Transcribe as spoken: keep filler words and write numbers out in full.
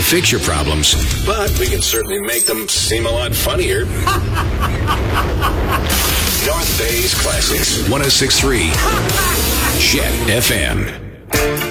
fix your problems, but we can certainly make them seem a lot funnier. North Bay's Classics, one oh six point three Jet F M.